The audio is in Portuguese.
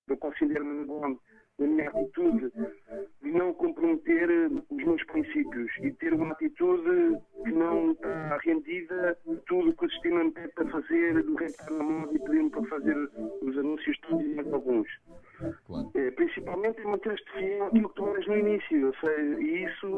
eu considero-me bom na minha atitude de não comprometer os meus princípios e ter uma atitude que não está rendida de tudo que o sistema me pede para fazer, do reptar na moda e pedir-me para fazer os anúncios todos e mais alguns. Claro. Principalmente manter-te fiel àquilo que tu eras no início, ou seja, e isso